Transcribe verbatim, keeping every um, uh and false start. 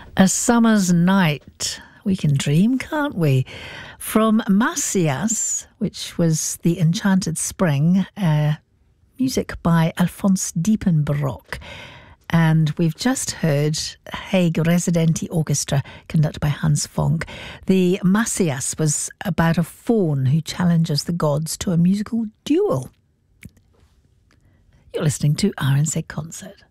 A Summer's Night. We can dream, can't we? From Macias, which was The Enchanted Spring, uh, music by Alphonse Diepenbrock. And we've just heard Hague Residenti Orchestra, conducted by Hans Fonk. The Macias was about a faun who challenges the gods to a musical duel. You're listening to R N Z Concert.